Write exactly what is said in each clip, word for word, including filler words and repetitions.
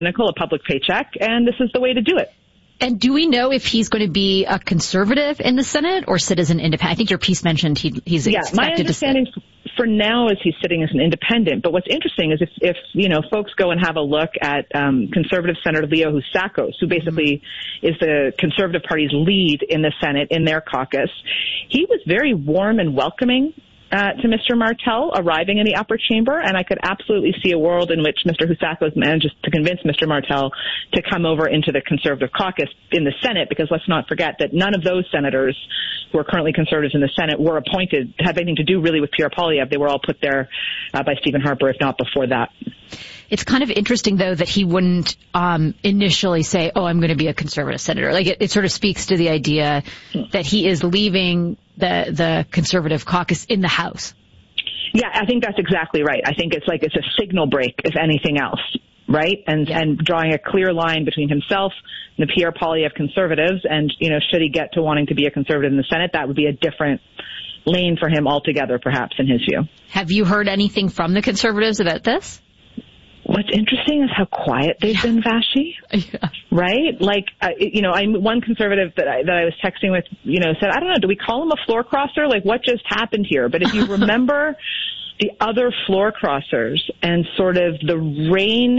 cynical, a public paycheck, and this is the way to do it. And do we know if he's going to be a conservative in the Senate or sit as an independent? I think your piece mentioned he, he's yeah, expected my understanding to sit. For now is he's sitting as an independent. But what's interesting is if, if you know, folks go and have a look at um, conservative Senator Leo Housakos, who basically mm-hmm. is the Conservative Party's lead in the Senate in their caucus, he was very warm and welcoming Uh, to Mister Martel arriving in the upper chamber, and I could absolutely see a world in which Mister Housakos manages to convince Mister Martel to come over into the Conservative caucus in the Senate, because let's not forget that none of those senators who are currently Conservatives in the Senate were appointed, had anything to do really with Pierre Poilievre. They were all put there uh, by Stephen Harper, if not before that. It's kind of interesting, though, that he wouldn't um, initially say, oh, I'm going to be a Conservative senator. Like, it, it sort of speaks to the idea that he is leaving the the Conservative caucus in the House. Yeah, I think that's exactly right. I think it's like it's a signal break, if anything else, right? And yeah. and drawing a clear line between himself and the Pierre Poilievre Conservatives, and, you know, should he get to wanting to be a Conservative in the Senate, that would be a different lane for him altogether, perhaps, in his view. Have you heard anything from the Conservatives about this? What's interesting is how quiet they've yeah. been, Vashi. Yeah. Right? Like, uh, you know, I'm one conservative that I, that I was texting with, you know, said, I don't know, do we call him a floor crosser? Like, what just happened here? But if you remember the other floor crossers and sort of the rain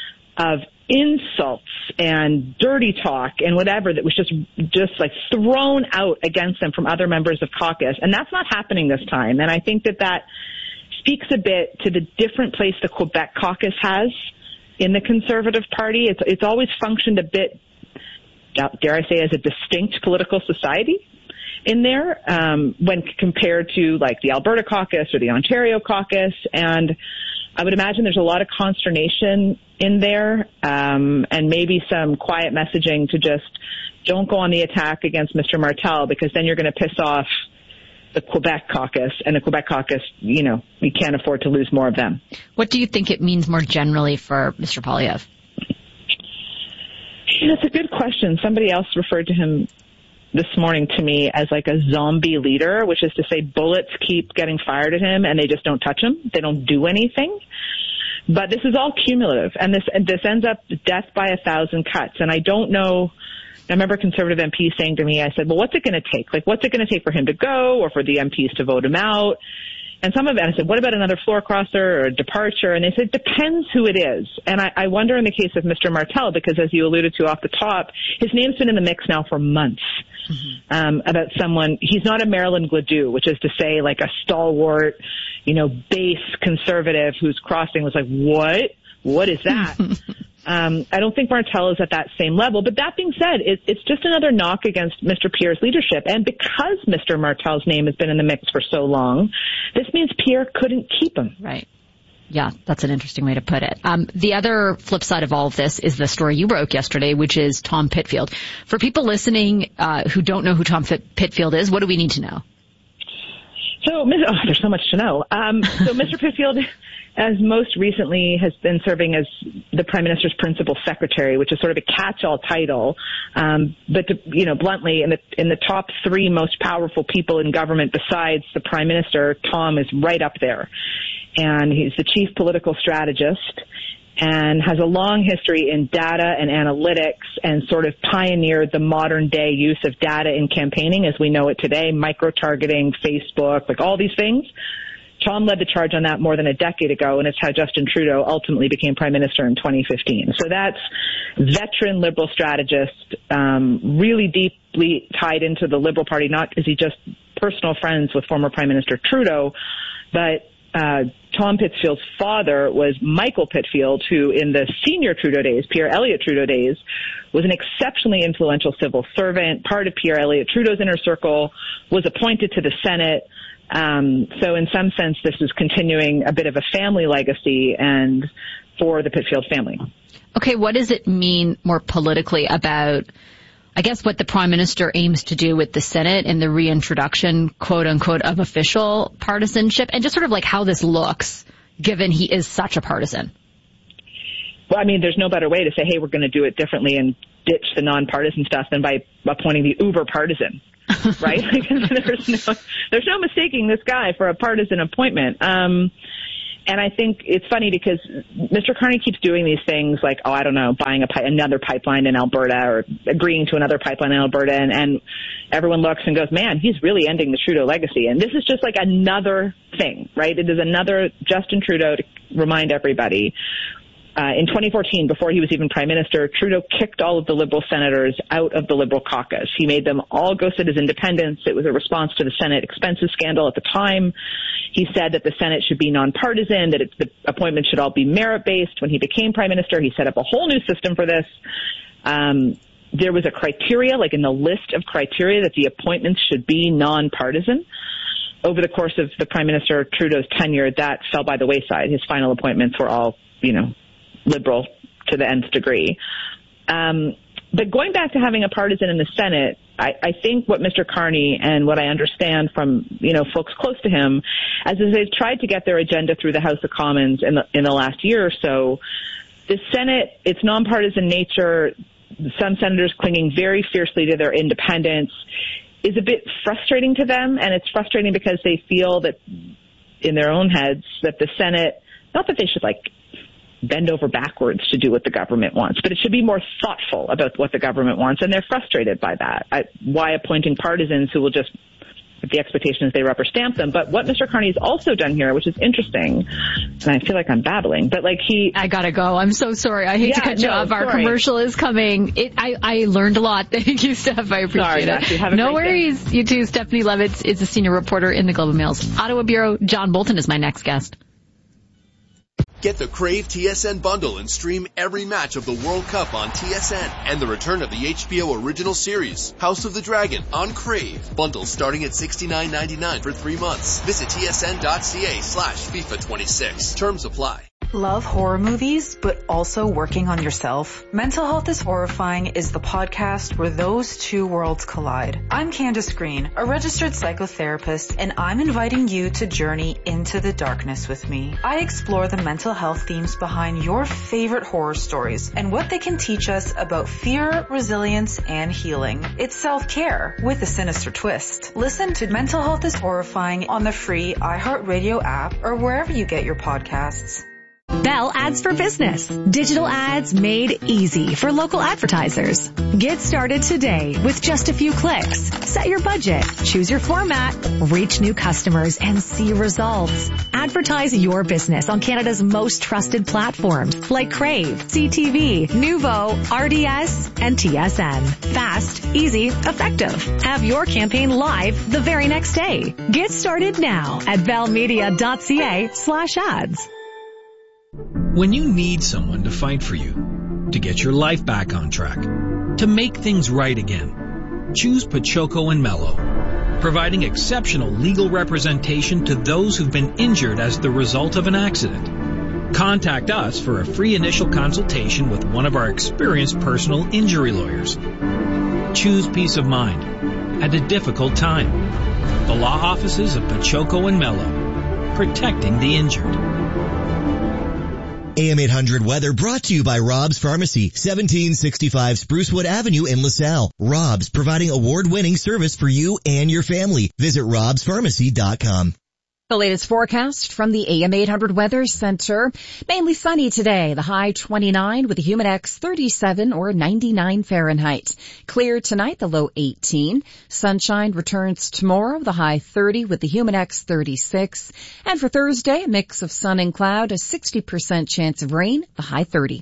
of insults and dirty talk and whatever that was just, just like thrown out against them from other members of caucus, and that's not happening this time. And I think that that speaks a bit to the different place the Quebec caucus has in the Conservative Party. It's it's always functioned a bit, dare I say, as a distinct political society in there um, when compared to like the Alberta caucus or the Ontario caucus. And I would imagine there's a lot of consternation in there um, and maybe some quiet messaging to just don't go on the attack against Mister Martel, because then you're going to piss off the Quebec caucus, and the Quebec caucus, you know, we can't afford to lose more of them. What do you think it means more generally for Mister Poilievre? That's a good question. Somebody else referred to him this morning to me as like a zombie leader, which is to say bullets keep getting fired at him and they just don't touch him. They don't do anything. But this is all cumulative, and this and this ends up death by a thousand cuts. And I don't know. I remember Conservative M Ps saying to me, I said, well, what's it going to take? Like, what's it going to take for him to go or for the M Ps to vote him out? And some of it, I said, what about another floor crosser or a departure? And they said, depends who it is. And I, I wonder in the case of Mister Martel, because as you alluded to off the top, his name's been in the mix now for months mm-hmm. um, about someone. He's not a Marilyn Gladue, which is to say like a stalwart, you know, base conservative who's crossing was like, what? What is that? Um, I don't think Martel is at that same level. But that being said, it, it's just another knock against Mister Pierre's leadership. And because Mister Martel's name has been in the mix for so long, this means Pierre couldn't keep him. Right. Yeah, that's an interesting way to put it. Um, the other flip side of all of this is the story you broke yesterday, which is Tom Pitfield. For people listening uh, who don't know who Tom Pitfield is, what do we need to know? So, oh, there's so much to know. Um, so Mister Pitfield, as most recently, has been serving as the Prime Minister's principal secretary, which is sort of a catch-all title. Um, but, to, you know, bluntly, in the in the top three most powerful people in government besides the Prime Minister, Tom is right up there. And he's the chief political strategist and has a long history in data and analytics and sort of pioneered the modern day use of data in campaigning as we know it today, micro-targeting, Facebook, like all these things. Tom led the charge on that more than a decade ago, and it's how Justin Trudeau ultimately became Prime Minister in twenty fifteen. So that's veteran Liberal strategist, um, really deeply tied into the Liberal Party. Not is he just personal friends with former Prime Minister Trudeau, but uh, Tom Pitfield's father was Michael Pitfield, who in the senior Trudeau days, Pierre Elliott Trudeau days, was an exceptionally influential civil servant, part of Pierre Elliott Trudeau's inner circle, was appointed to the Senate. Um, so in some sense, this is continuing a bit of a family legacy and for the Pitfield family. Okay, what does it mean more politically about, I guess, what the Prime Minister aims to do with the Senate and the reintroduction, quote unquote, of official partisanship, and just sort of like how this looks, given he is such a partisan? Well, I mean, there's no better way to say, hey, we're going to do it differently and ditch the nonpartisan stuff than by appointing the uber partisan. Right? there's no, there's no mistaking this guy for a partisan appointment. Um, and I think it's funny because Mister Carney keeps doing these things like, oh, I don't know, buying a pi- another pipeline in Alberta or agreeing to another pipeline in Alberta. And, and everyone looks and goes, man, he's really ending the Trudeau legacy. And this is just like another thing, right? It is another Justin Trudeau to remind everybody. Uh, in twenty fourteen, before he was even prime minister, Trudeau kicked all of the Liberal senators out of the Liberal caucus. He made them all go sit as independents. It was a response to the Senate expenses scandal at the time. He said that the Senate should be nonpartisan, that it's, the appointments should all be merit-based. When he became prime minister, he set up a whole new system for this. Um, there was a criteria, like in the list of criteria, that the appointments should be nonpartisan. Over the course of the Prime Minister Trudeau's tenure, that fell by the wayside. His final appointments were all, you know, Liberal to the nth degree. Um, but going back to having a partisan in the Senate, I, I think what Mister Carney and what I understand from, you know, folks close to him, as is they've tried to get their agenda through the House of Commons in the, in the last year or so, the Senate, its nonpartisan nature, some senators clinging very fiercely to their independence, is a bit frustrating to them. And it's frustrating because they feel that in their own heads that the Senate, not that they should like bend over backwards to do what the government wants, but it should be more thoughtful about what the government wants. And they're frustrated by that. I, why appointing partisans who will just, if the expectation is they rubber stamp them. But what Mister Carney has also done here, which is interesting, and I feel like I'm babbling, but like he... I gotta go. I'm so sorry. I hate yeah, to cut you no, off. Our sorry. commercial is coming. It, I, I learned a lot. Thank you, Steph. I appreciate sorry, it. Jackie. Have a no great worries. Day. You too. Stephanie Levitz is a senior reporter in the Globe and Mail's Ottawa Bureau. John Bolton is my next guest. Get the Crave T S N bundle and stream every match of the World Cup on T S N and the return of the H B O original series, House of the Dragon, on Crave. Bundles starting at sixty-nine ninety-nine for three months. Visit tsn.ca slash FIFA 26. Terms apply. Love horror movies, but also working on yourself? Mental Health is Horrifying is the podcast where those two worlds collide. I'm Candace Green, a registered psychotherapist, and I'm inviting you to journey into the darkness with me. I explore the mental health themes behind your favorite horror stories and what they can teach us about fear, resilience, and healing. It's self-care with a sinister twist. Listen to Mental Health is Horrifying on the free iHeartRadio app or wherever you get your podcasts. Bell Ads for Business. Digital ads made easy for local advertisers. Get started today with just a few clicks. Set your budget, choose your format, reach new customers, and see results. Advertise your business on Canada's most trusted platforms like Crave, C T V, Nuvo, R D S, and T S N. Fast, easy, effective. Have your campaign live the very next day. Get started now at bellmedia.ca slash ads. When you need someone to fight for you, to get your life back on track, to make things right again, choose Pachoco and Mello, providing exceptional legal representation to those who've been injured as the result of an accident. Contact us for a free initial consultation with one of our experienced personal injury lawyers. Choose peace of mind at a difficult time. The law offices of Pachoco and Mello, protecting the injured. A M eight hundred Weather brought to you by Rob's Pharmacy, seventeen sixty-five Sprucewood Avenue in LaSalle. Rob's, providing award-winning service for you and your family. Visit robs pharmacy dot com. The latest forecast from the A M eight hundred Weather Center. Mainly sunny today. The high twenty-nine with a humidex thirty-seven or ninety-nine Fahrenheit. Clear tonight, the low eighteen. Sunshine returns tomorrow, the high thirty with the humidex thirty-six. And for Thursday, a mix of sun and cloud, a sixty percent chance of rain, the high thirty.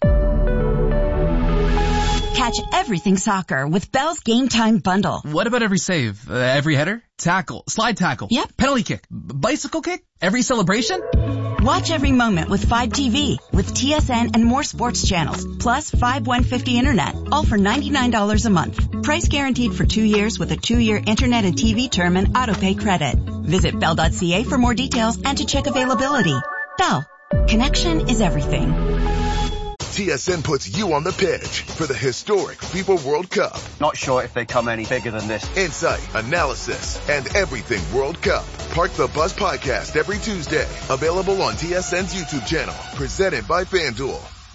Catch everything soccer with Bell's Game Time Bundle. What about every save? Uh, every header? Tackle? Slide tackle? Yep. Penalty kick? B- bicycle kick? Every celebration? Watch every moment with five T V, with T S N and more sports channels, plus five one fifty internet, all for ninety-nine dollars a month. Price guaranteed for two years with a two-year internet and T V term and autopay credit. Visit bell dot c a for more details and to check availability. Bell. Connection is everything. T S N puts you on the pitch for the historic FIFA World Cup. Not sure if they come any bigger than this. Insight, analysis, and everything World Cup. Park the Bus podcast every Tuesday. Available on T S N's YouTube channel. Presented by FanDuel.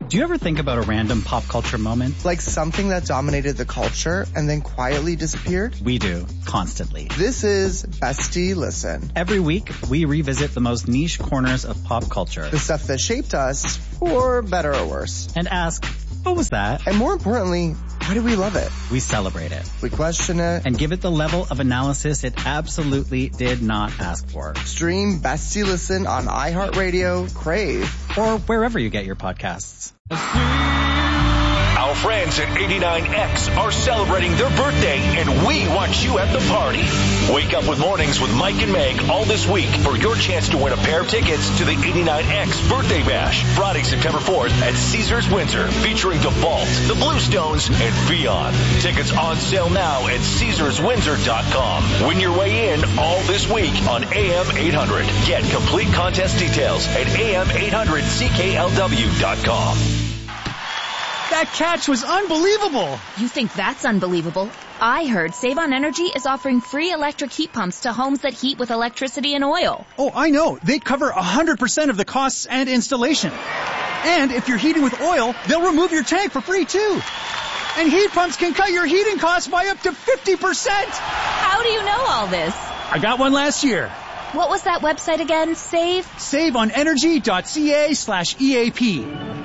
Do you ever think about a random pop culture moment? Like something that dominated the culture and then quietly disappeared? We do, constantly. This is Bestie Listen. Every week, we revisit the most niche corners of pop culture. The stuff that shaped us, for better or worse. And ask, what was that? And more importantly, why do we love it? We celebrate it. We question it. And give it the level of analysis it absolutely did not ask for. Stream Bestie Listen on iHeartRadio, Crave, or wherever you get your podcasts. Our friends at eighty-nine X are celebrating their birthday, and we want you at the party. Wake up with Mornings with Mike and Meg all this week for your chance to win a pair of tickets to the eighty-nine X Birthday Bash, Friday, September fourth at Caesars Windsor, featuring The Vault, The Bluestones, and Fion. Tickets on sale now at Caesars Windsor dot com. Win your way in all this week on A M eight hundred. Get complete contest details at A M eight hundred C K L W dot com. That catch was unbelievable. You think that's unbelievable? I heard Save On Energy is offering free electric heat pumps to homes that heat with electricity and oil. Oh, I know. They cover one hundred percent of the costs and installation. And if you're heating with oil, they'll remove your tank for free, too. And heat pumps can cut your heating costs by up to fifty percent. How do you know all this? I got one last year. What was that website again? Save? Save on energy dot C A slash E A P.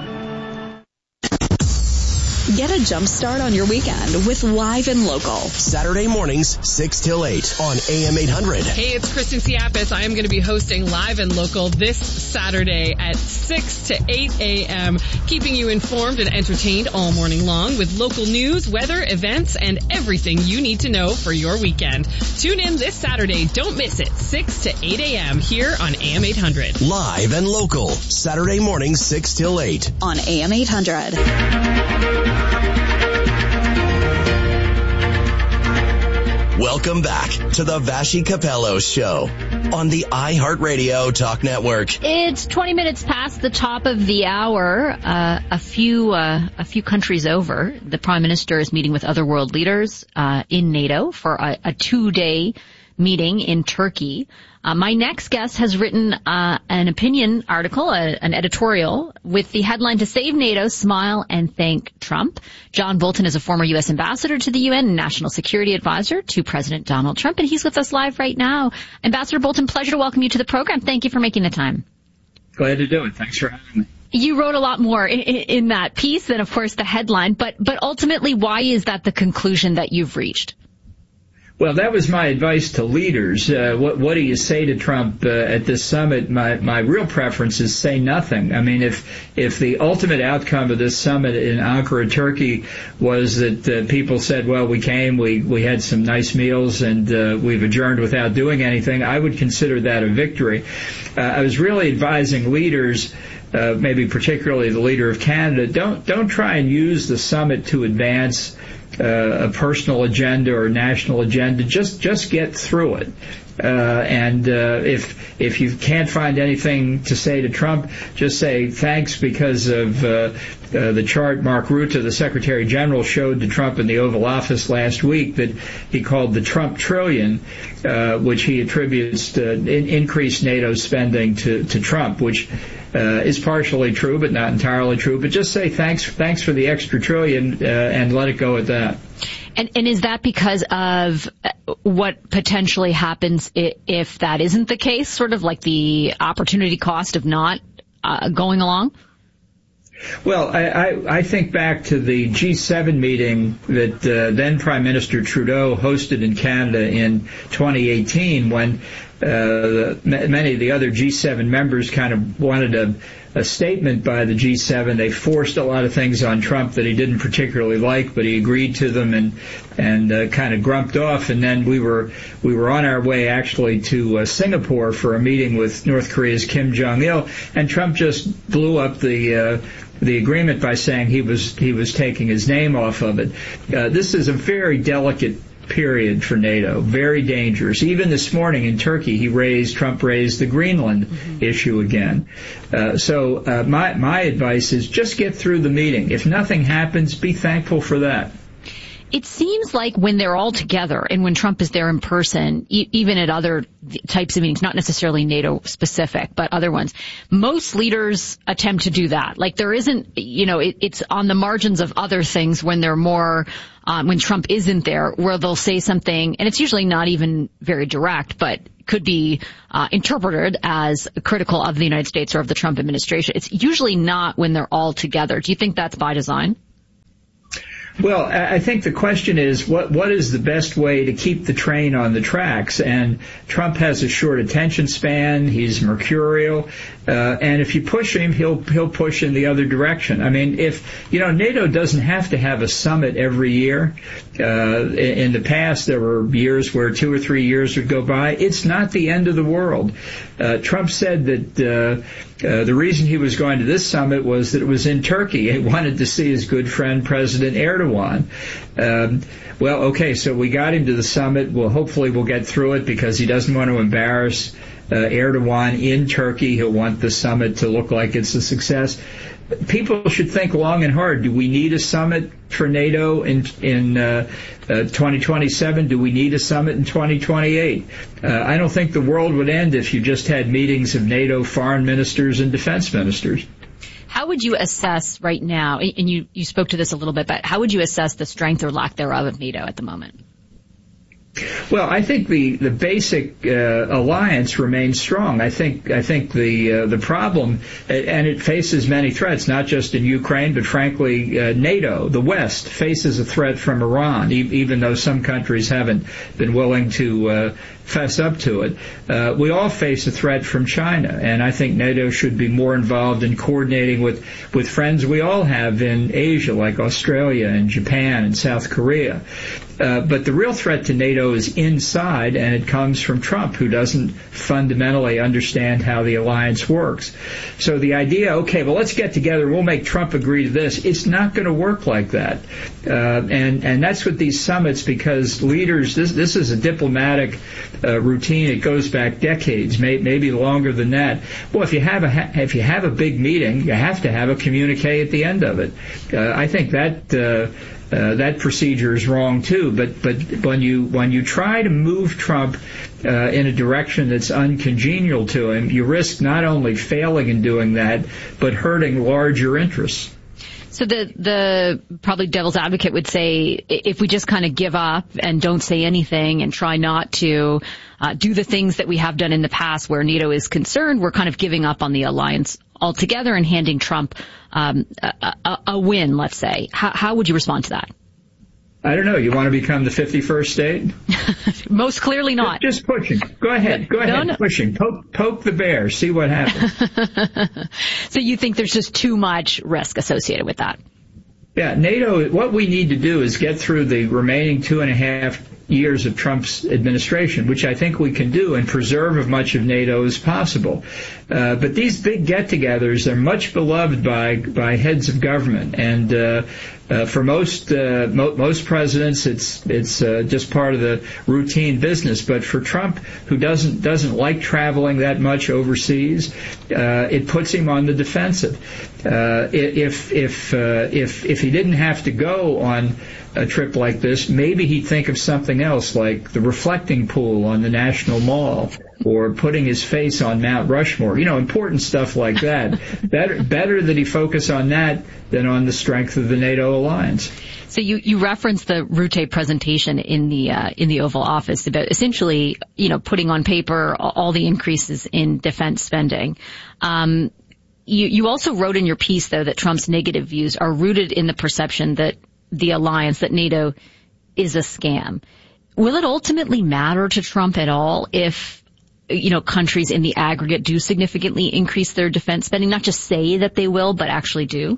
Get a jump start on your weekend with Live and Local. Saturday mornings, six till eight on A M eight hundred. Hey, it's Kristen Siapis. I am going to be hosting Live and Local this Saturday at six to eight a.m., keeping you informed and entertained all morning long with local news, weather, events, and everything you need to know for your weekend. Tune in this Saturday. Don't miss it. six to eight a.m. here on A M eight hundred. Live and Local. Saturday mornings, six till eight. On A M eight hundred. Welcome back to the Vashi Capello Show on the iHeartRadio Talk Network. It's twenty minutes past the top of the hour. Uh, a few uh, a few countries over, the Prime Minister is meeting with other world leaders uh, in NATO for a, a two-day meeting in Turkey. Uh, my next guest has written uh, an opinion article, a, an editorial, with the headline, "To Save NATO, Smile and Thank Trump." John Bolton is a former U S ambassador to the U N and national security advisor to President Donald Trump, and he's with us live right now. Ambassador Bolton, pleasure to welcome you to the program. Thank you for making the time. Glad to do it. Thanks for having me. You wrote a lot more in, in that piece than, of course, the headline, but, but ultimately, why is that the conclusion that you've reached? Well, that was my advice to leaders. Uh, what, what do you say to Trump uh, at this summit? My, my real preference is say nothing. I mean, if if the ultimate outcome of this summit in Ankara, Turkey, was that uh, people said, well, we came, we, we had some nice meals, and uh, we've adjourned without doing anything, I would consider that a victory. Uh, I was really advising leaders, uh, maybe particularly the leader of Canada, don't don't try and use the summit to advance Uh, a personal agenda or national agenda. Just just get through it. Uh, and uh, if if you can't find anything to say to Trump, just say thanks because of uh, uh, the chart Mark Rutte, the Secretary General, showed to Trump in the Oval Office last week that he called the Trump trillion, uh, which he attributes to in, increased NATO spending to, to Trump, which Uh, is partially true, but not entirely true. But just say thanks, thanks for the extra trillion, uh, and let it go at that. And, and is that because of what potentially happens if that isn't the case? Sort of like the opportunity cost of not uh, going along? Well, I, I, I think back to the G seven meeting that uh, then Prime Minister Trudeau hosted in Canada in twenty eighteen, when uh, many of the other G seven members kind of wanted a, a statement by the G seven. They forced a lot of things on Trump that he didn't particularly like, but he agreed to them and and uh, kind of grumped off. And then we were we were on our way actually to uh, Singapore for a meeting with North Korea's Kim Jong-il, and Trump just blew up the uh, the agreement by saying he was he was taking his name off of it. Uh, this is a very delicate period for NATO, very dangerous. Even this morning in Turkey, he raised Trump raised the Greenland mm-hmm. issue again. Uh, so uh, my my advice is just get through the meeting. If nothing happens, be thankful for that. it seems like when they're all together and when Trump is there in person, e- even at other types of meetings, not necessarily NATO specific, but other ones, most leaders attempt to do that. Like there isn't, you know, it, it's on the margins of other things when they're more, um, when Trump isn't there, where they'll say something, and it's usually not even very direct, but could be uh, interpreted as critical of the United States or of the Trump administration. It's usually not when they're all together. Do you think that's by design? Well, I think the question is, what what is the best way to keep the train on the tracks? And Trump has a short attention span. He's mercurial. Uh, and if you push him, he'll he'll push in the other direction. I mean, if, you know, NATO doesn't have to have a summit every year. Uh, in, in the past, there were years where two or three years would go by. It's not the end of the world. Uh, Trump said that uh, uh, the reason he was going to this summit was that it was in Turkey. He wanted to see his good friend, President Erdogan. Um, well, okay, so we got him to the summit. Well, hopefully we'll get through it because he doesn't want to embarrass uh, Erdogan in Turkey. He'll want the summit to look like it's a success. People should think long and hard. Do we need a summit for NATO in in uh, uh, twenty twenty-seven? Do we need a summit in twenty twenty-eight? Uh, I don't think the world would end if you just had meetings of NATO foreign ministers and defense ministers. How would you assess right now, and you, you spoke to this a little bit, but how would you assess the strength or lack thereof of NATO at the moment? Well, I think the the basic uh, alliance remains strong. I think I think the uh, the problem, and it faces many threats, not just in Ukraine, but frankly, uh, NATO, the West, faces a threat from Iran, e- even though some countries haven't been willing to uh, fess up to it. Uh, we all face a threat from China, and I think NATO should be more involved in coordinating with with friends we all have in Asia, like Australia and Japan and South Korea. Uh, but the real threat to NATO is inside, and it comes from Trump, who doesn't fundamentally understand how the alliance works. So the idea, okay, well, let's get together, we'll make Trump agree to this, it's not going to work like that. Uh, and, and that's what these summits, because leaders, this, this is a diplomatic uh, routine. It goes back decades, may, maybe longer than that. Well, if you have a, if you have a big meeting, you have to have a communique at the end of it. Uh, I think that, uh, Uh, that procedure is wrong too, but but when you when you try to move Trump uh, in a direction that's uncongenial to him, you risk not only failing in doing that, but hurting larger interests. So the the probably devil's advocate would say, if we just kind of give up and don't say anything and try not to uh, do the things that we have done in the past where NATO is concerned, we're kind of giving up on the alliance altogether and handing Trump um, a, a, a win, let's say. How, how would you respond to that? I don't know. You want to become the fifty-first state? Most clearly not. Just, just pushing. Go ahead. Go ahead. No, no. Pushing. Poke, poke the bear. See what happens. So you think there's just too much risk associated with that? Yeah, NATO, what we need to do is get through the remaining two and a half years of Trump's administration, which I think we can do, and preserve as much of NATO as possible. Uh, but these big get-togethers are much beloved by by heads of government, and uh, uh, for most uh, mo- most presidents, it's it's uh, just part of the routine business. But for Trump, who doesn't doesn't like traveling that much overseas, uh, it puts him on the defensive. Uh, if if uh, if if he didn't have to go on a trip like this, maybe he'd think of something else, like the reflecting pool on the National Mall, or putting his face on Mount Rushmore. You know, important stuff like that. Better, better that he focus on that than on the strength of the NATO alliance. So you, you referenced the Rutte presentation in the uh, in the Oval Office about essentially, you know, putting on paper all the increases in defense spending. Um, you, you also wrote in your piece, though, that Trump's negative views are rooted in the perception that the alliance, that NATO, is a scam. Will it ultimately matter to Trump at all if, you know, countries in the aggregate do significantly increase their defense spending, not just say that they will, but actually do?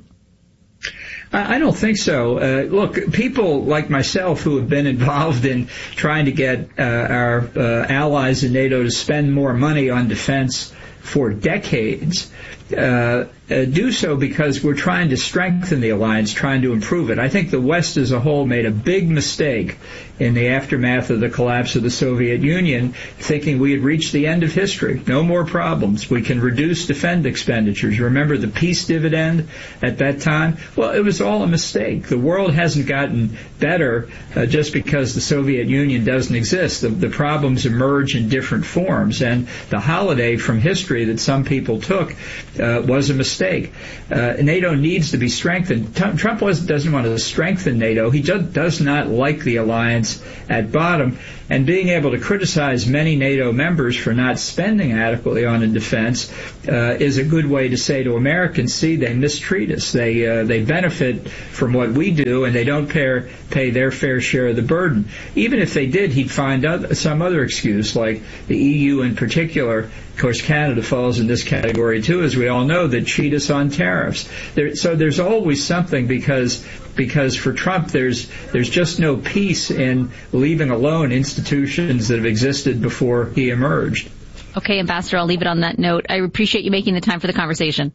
I don't think so. Uh, look, people like myself who have been involved in trying to get uh, our uh, allies in NATO to spend more money on defense for decades, uh, uh, do so because we're trying to strengthen the alliance, trying to improve it. I think the West as a whole made a big mistake in the aftermath of the collapse of the Soviet Union, thinking we had reached the end of history. No more problems. We can reduce defense expenditures. Remember the peace dividend at that time? Well, it was all a mistake. The world hasn't gotten better uh, just because the Soviet Union doesn't exist. The, the problems emerge in different forms, and the holiday from history that some people took uh, was a mistake. Uh, NATO needs to be strengthened. T- Trump was, doesn't want to strengthen NATO. He just does not like the alliance at bottom, and being able to criticize many NATO members for not spending adequately on a defense uh, is a good way to say to Americans, see, they mistreat us. They uh, they benefit from what we do, and they don't pay, pay their fair share of the burden. Even if they did, he'd find other, some other excuse, like the E U in particular. Of course, Canada falls in this category, too, as we all know, that cheat us on tariffs. There, so there's always something because because for Trump, there's there's just no peace in leaving alone institutions that have existed before he emerged. Okay, Ambassador, I'll leave it on that note. I appreciate you making the time for the conversation.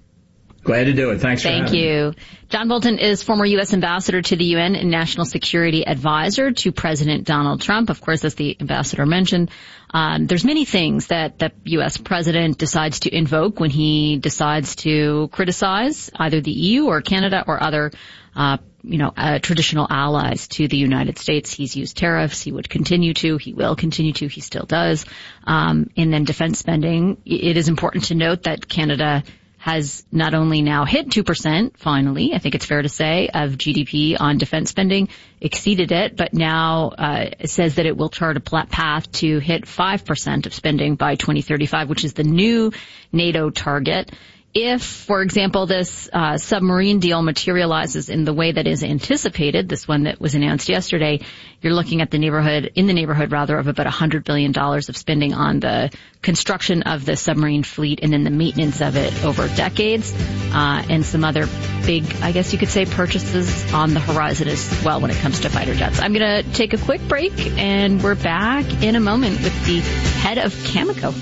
Glad to do it. Thanks for having me. Thank you. John Bolton is former U S ambassador to the U N and national security advisor to President Donald Trump. Of course, as the ambassador mentioned, um, there's many things that the U S president decides to invoke when he decides to criticize either the E U or Canada or other, uh, you know, uh, traditional allies to the United States. He's used tariffs. He would continue to. He will continue to. He still does. Um, and then defense spending. It is important to note that Canada has not only now hit two percent, finally, I think it's fair to say, of G D P on defense spending, exceeded it, but now uh, it says that it will chart a path to hit five percent of spending by twenty thirty-five, which is the new NATO target. If, for example, this uh, submarine deal materializes in the way that is anticipated, this one that was announced yesterday, you're looking at the neighborhood, in the neighborhood rather, of about one hundred billion dollars of spending on the construction of the submarine fleet and then the maintenance of it over decades, uh, and some other big, I guess you could say, purchases on the horizon as well when it comes to fighter jets. I'm going to take a quick break, and we're back in a moment with the head of Cameco.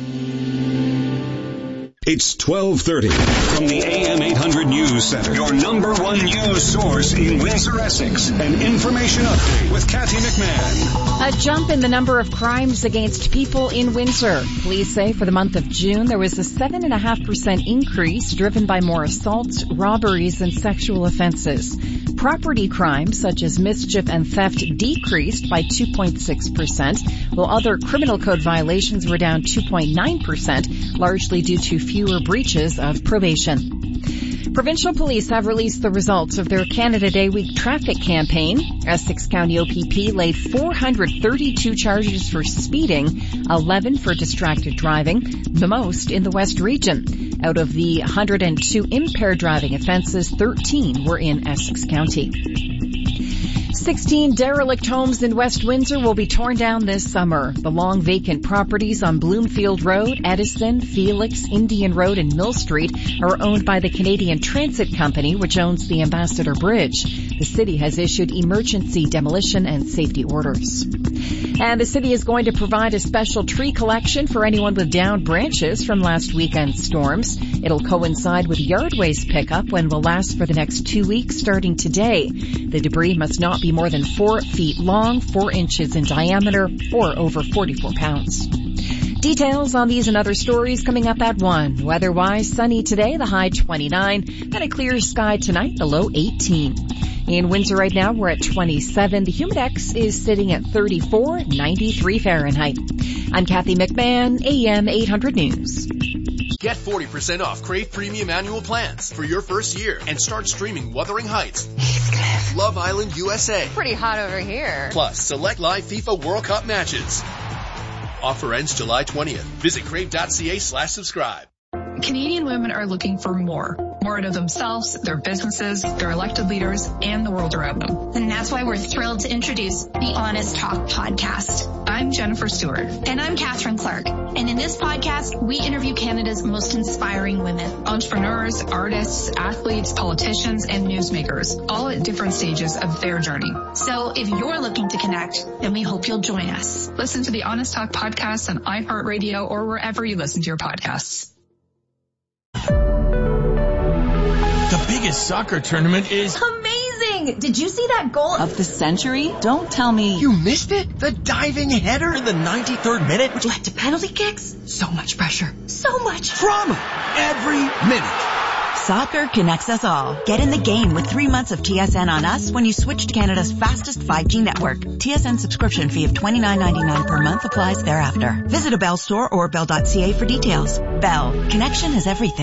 It's twelve thirty from the A M eight hundred News Center, your number one news source in Windsor, Essex. An information update with Kathy McMahon. A jump in the number of crimes against people in Windsor. Police say for the month of June, there was a seven point five percent increase driven by more assaults, robberies, and sexual offenses. Property crimes such as mischief and theft decreased by two point six percent, while other criminal code violations were down two point nine percent, largely due to fewer breaches of probation. Provincial police have released the results of their Canada Day Week traffic campaign. Essex County O P P laid four hundred thirty-two charges for speeding, eleven for distracted driving, the most in the West region. Out of the one hundred two impaired driving offenses, thirteen were in Essex County. sixteen derelict homes in West Windsor will be torn down this summer. The long vacant properties on Bloomfield Road, Edison, Felix, Indian Road, and Mill Street are owned by the Canadian Transit Company, which owns the Ambassador Bridge. The city has issued emergency demolition and safety orders. And the city is going to provide a special tree collection for anyone with downed branches from last weekend's storms. It'll coincide with yard waste pickup and will last for the next two weeks starting today. The debris must not be more than four feet long, four inches in diameter, or over forty-four pounds. Details on these and other stories coming up at one. Weather-wise, sunny today, the high twenty-nine, and a clear sky tonight, the low eighteen. In Windsor right now, we're at twenty-seven. The Humidex is sitting at thirty-four, ninety-three Fahrenheit. I'm Kathy McMahon, A M eight hundred News. Get forty percent off Crave Premium Annual Plans for your first year and start streaming Wuthering Heights, Love Island U S A. Pretty hot over here. Plus, select live FIFA World Cup matches. Offer ends July twentieth. Visit crave.ca slash subscribe. Canadian women are looking for more. More out of themselves, their businesses, their elected leaders, and the world around them. And that's why we're thrilled to introduce the Honest Talk podcast. I'm Jennifer Stewart. And I'm Catherine Clark. And in this podcast, we interview Canada's most inspiring women. Entrepreneurs, artists, athletes, politicians, and newsmakers, all at different stages of their journey. So if you're looking to connect, then we hope you'll join us. Listen to the Honest Talk podcast on iHeartRadio or wherever you listen to your podcasts. The biggest soccer tournament is amazing. Did you see that goal of the century? Don't tell me. You missed it? The diving header in the ninety-third minute, which led to penalty kicks? So much pressure. So much drama. Every minute. Soccer connects us all. Get in the game with three months of T S N on us when you switch to Canada's fastest five G network. T S N subscription fee of twenty-nine ninety-nine per month applies thereafter. Visit a Bell store or bell dot c a for details. Bell. Connection is everything.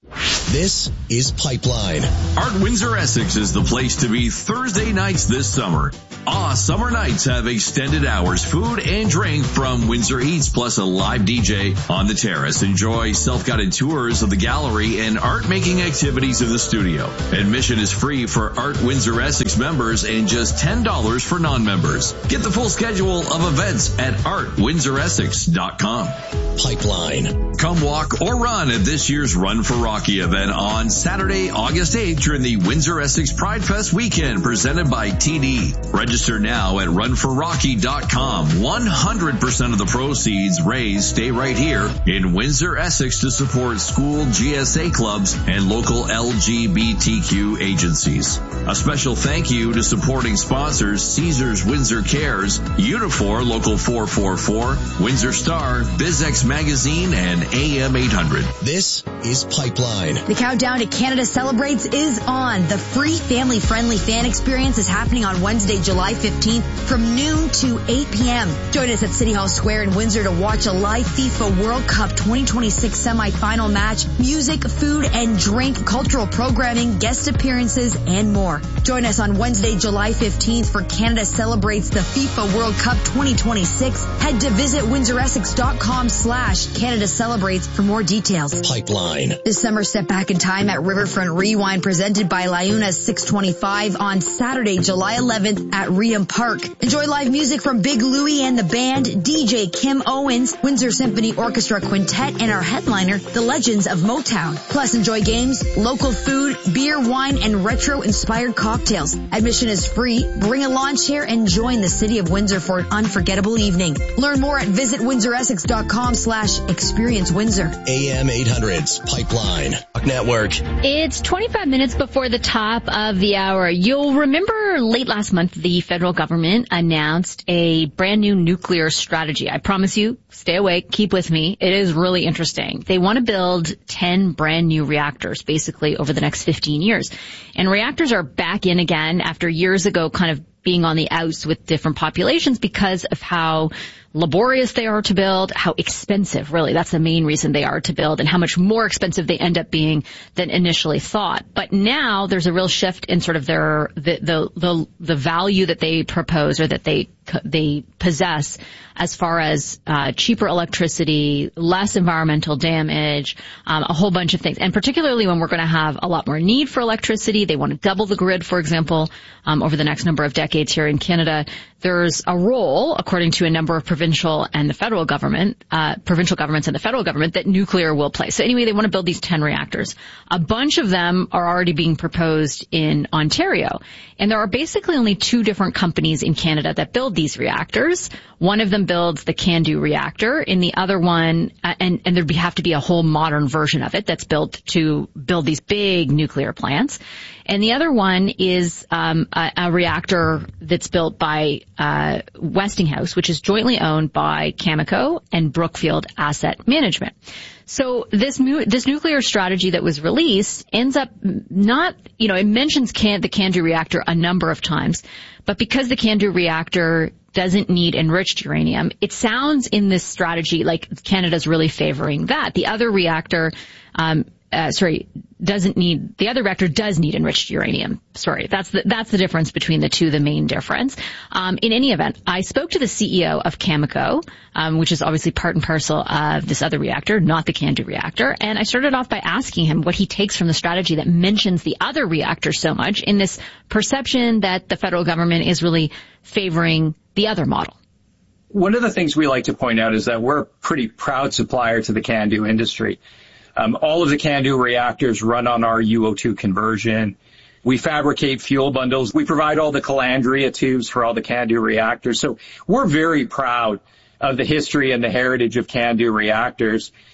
This is Pipeline. Art Windsor Essex is the place to be Thursday nights this summer. Ah, summer nights have extended hours, food and drink from Windsor Eats, plus a live D J on the terrace. Enjoy self-guided tours of the gallery and art-making activities in the studio. Admission is free for Art Windsor Essex members and just ten dollars for non-members. Get the full schedule of events at art windsor essex dot com. Pipeline. Come walk or run at this year's Run for Rocky event on Saturday, August eighth during the Windsor Essex Pride Fest weekend presented by T D. Register now at run for rocky dot com. one hundred percent of the proceeds raised stay right here in Windsor, Essex to support school G S A clubs and local L G B T Q agencies. A special thank you to supporting sponsors Caesars Windsor Cares, Unifor Local four four four, Windsor Star, BizX Magazine, and A M eight hundred. This is Pipeline. The countdown to Canada Celebrates is on. The free family-friendly fan experience is happening on Wednesday, July fifteenth from noon to eight p.m. Join us at City Hall Square in Windsor to watch a live FIFA World Cup twenty twenty-six semifinal match, music, food and drink, cultural programming, guest appearances, and more. Join us on Wednesday, July fifteenth for Canada Celebrates the FIFA World Cup twenty twenty-six. Head to visit windsor essex dot com slash Canada Celebrates for more details. Pipeline. This summer, step back in time at Riverfront Rewind presented by Liuna's six twenty-five on Saturday, July eleventh at Reham Park. Enjoy live music from Big Louie and the band, D J Kim Owens, Windsor Symphony Orchestra Quintet, and our headliner, the Legends of Motown. Plus, enjoy games, local food, beer, wine, and retro-inspired cocktails. Admission is free. Bring a lawn chair and join the City of Windsor for an unforgettable evening. Learn more at visit windsor essex dot com slash experience Windsor. A M eight hundred's Pipeline Network. It's twenty-five minutes before the top of the hour. You'll remember late last month, the federal government announced a brand new nuclear strategy. I promise you, stay awake, keep with me. It is really interesting. They want to build ten brand new reactors, basically, over the next fifteen years. And reactors are back in again after years ago kind of being on the outs with different populations because of how laborious they are to build, how expensive, really, that's the main reason they are to build, and how much more expensive they end up being than initially thought. But now there's a real shift in sort of their the the the, the value that they propose or that they they possess as far as uh cheaper electricity, less environmental damage, um, a whole bunch of things. And particularly when we're going to have a lot more need for electricity, they want to double the grid, for example, um, over the next number of decades here in Canada. There's a role, according to a number of provincial and the federal government, uh, provincial governments and the federal government, that nuclear will play. So anyway, they want to build these ten reactors. A bunch of them are already being proposed in Ontario. And there are basically only two different companies in Canada that build these reactors. One of them builds the CANDU reactor, and the other one, uh, and, and there'd have to be a whole modern version of it that's built to build these big nuclear plants. And the other one is um, a, a reactor that's built by uh, Westinghouse, which is jointly owned by Cameco and Brookfield Asset Management. So this mu- this nuclear strategy that was released ends up not, you know, it mentions can- the CANDU reactor a number of times, but because the CANDU reactor doesn't need enriched uranium, it sounds in this strategy like Canada's really favoring that. The other reactor, um, uh, sorry, doesn't need, the other reactor does need enriched uranium. Sorry, that's the, that's the difference between the two, the main difference. Um, in any event, I spoke to the C E O of Cameco, um, which is obviously part and parcel of this other reactor, not the CANDU reactor. And I started off by asking him what he takes from the strategy that mentions the other reactor so much in this perception that the federal government is really favoring the other model. One of the things we like to point out is that we're a pretty proud supplier to the CANDU industry. Um, all of the CANDU reactors run on our U O two conversion. We fabricate fuel bundles. We provide all the calandria tubes for all the CANDU reactors. So we're very proud of the history and the heritage of CANDU reactors.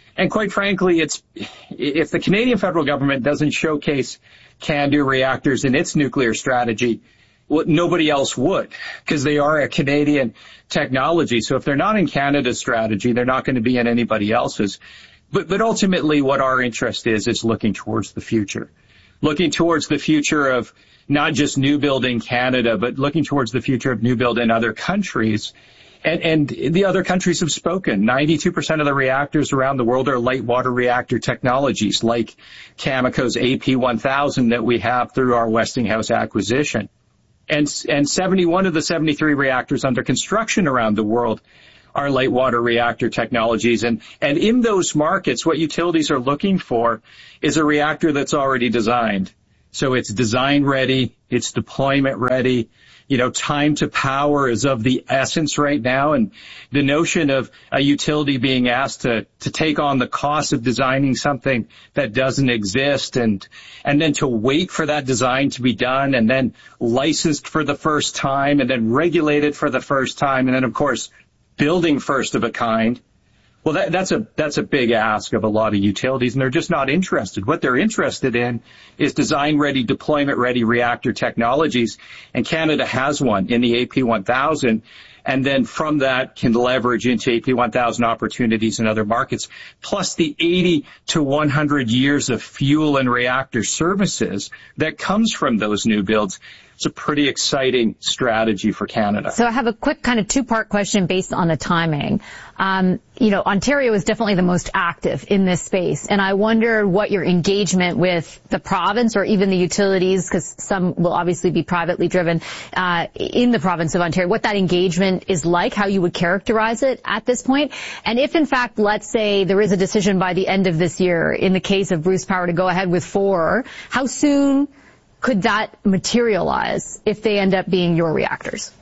And quite frankly, it's, if the Canadian federal government doesn't showcase CANDU reactors in its nuclear strategy, well, nobody else would, because they are a Canadian technology. So if they're not in Canada's strategy, they're not going to be in anybody else's. But, but ultimately what our interest is, is looking towards the future. Looking towards the future of not just new build in Canada, but looking towards the future of new build in other countries. And, and the other countries have spoken. ninety-two percent of the reactors around the world are light water reactor technologies, like Cameco's A P one thousand that we have through our Westinghouse acquisition. And, and seventy-one of the seventy-three reactors under construction around the world are light water reactor technologies. And, and in those markets, what utilities are looking for is a reactor that's already designed. So it's design ready, it's deployment ready. You know, time to power is of the essence right now. And the notion of a utility being asked to, to take on the cost of designing something that doesn't exist and, and then to wait for that design to be done and then licensed for the first time and then regulated for the first time. And then, of course, building first of a kind. Well, that, that's a, that's a big ask of a lot of utilities, and they're just not interested. What they're interested in is design-ready, deployment-ready reactor technologies, and Canada has one in the A P one thousand, and then from that can leverage into A P one thousand opportunities in other markets, plus the eighty to one hundred years of fuel and reactor services that comes from those new builds. It's a pretty exciting strategy for Canada. So I have a quick kind of two-part question based on the timing. Um, you know, Ontario is definitely the most active in this space, and I wonder what your engagement with the province or even the utilities, because some will obviously be privately driven, uh, in the province of Ontario, what that engagement is like, how you would characterize it at this point. And if, in fact, let's say there is a decision by the end of this year in the case of Bruce Power to go ahead with four, how soon could that materialize if they end up being your reactors?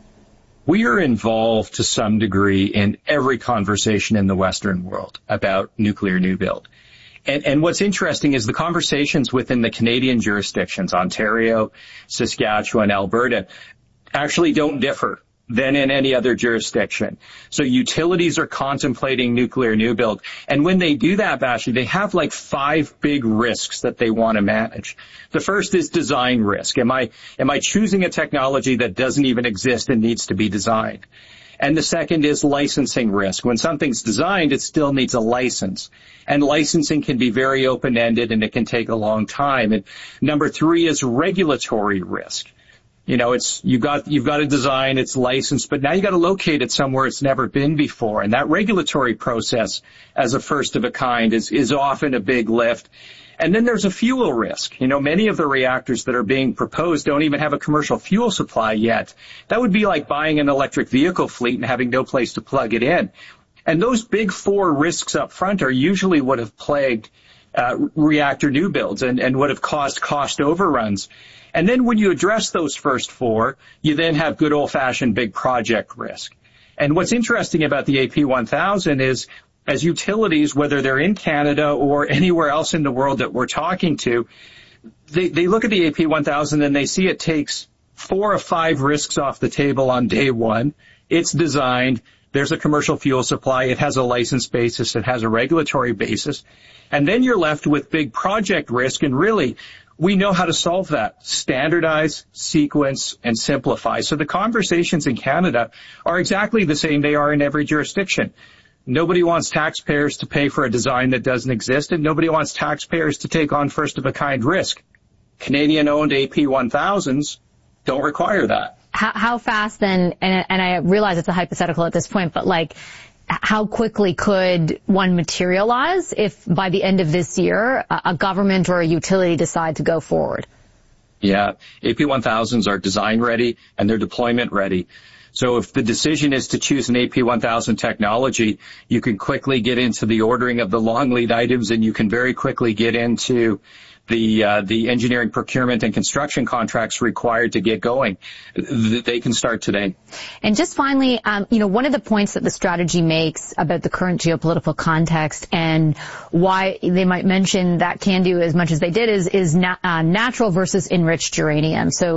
We are involved to some degree in every conversation in the Western world about nuclear new build. And, and what's interesting is the conversations within the Canadian jurisdictions, Ontario, Saskatchewan, Alberta, actually don't differ than in any other jurisdiction. So utilities are contemplating nuclear new build. And when they do that, Bashi, they have like five big risks that they want to manage. The first is design risk. Am I, am I choosing a technology that doesn't even exist and needs to be designed? And the second is licensing risk. When something's designed, it still needs a license. And licensing can be very open-ended and it can take a long time. And number three is regulatory risk. You know, it's, you've got, you've got a design, it's licensed, but now you got to locate it somewhere it's never been before. And that regulatory process as a first of a kind is, is often a big lift. And then there's a fuel risk. You know, many of the reactors that are being proposed don't even have a commercial fuel supply yet. That would be like buying an electric vehicle fleet and having no place to plug it in. And those big four risks up front are usually what have plagued uh, reactor new builds and, and what have caused cost overruns. And then when you address those first four, you then have good old-fashioned big project risk. And what's interesting about the A P one thousand is, as utilities, whether they're in Canada or anywhere else in the world that we're talking to, they, they look at the A P one thousand and they see it takes four or five risks off the table on day one. It's designed. There's a commercial fuel supply. It has a license basis. It has a regulatory basis. And then you're left with big project risk. And really, we know how to solve that. Standardize, sequence, and simplify. So the conversations in Canada are exactly the same they are in every jurisdiction. Nobody wants taxpayers to pay for a design that doesn't exist, and nobody wants taxpayers to take on first-of-a-kind risk. Canadian-owned A P one thousands don't require that. How, how fast then, and, and I realize it's a hypothetical at this point, but like, how quickly could one materialize if by the end of this year a, a government or a utility decide to go forward? Yeah, A P one thousands are design ready and they're deployment ready. So if the decision is to choose an A P one thousand technology, you can quickly get into the ordering of the long lead items and you can very quickly get into the uh, the engineering, procurement, and construction contracts required to get going. They can start today. And just finally, um, you know, one of the points that the strategy makes about the current geopolitical context and why they might mention that CANDU as much as they did is is na- uh, natural versus enriched uranium. So